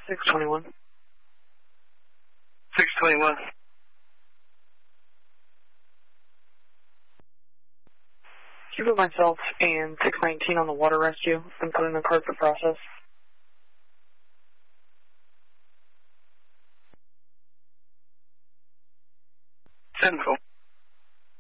621. 621. Can you put myself and 619 on the water rescue and put in the card for process? 10-4.